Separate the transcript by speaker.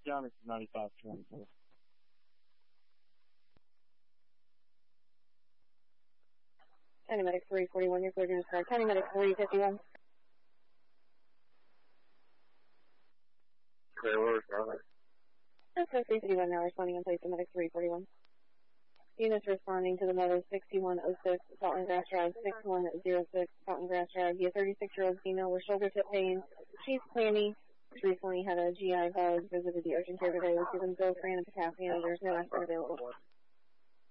Speaker 1: County 9524.
Speaker 2: County Medic 341, you're cleared to start. County Medic 351.
Speaker 3: Okay, where's that?
Speaker 2: That's 351 now responding in place to Medic 341. Units responding to the mother 6106 Fountain Grass Drive, 6106 Fountain Grass Drive. The 36-year-old female with shoulder tip pain. She's clammy. She recently had a GI bug, visited the urgent care today with given Zofran and potassium. There's no aspirin available.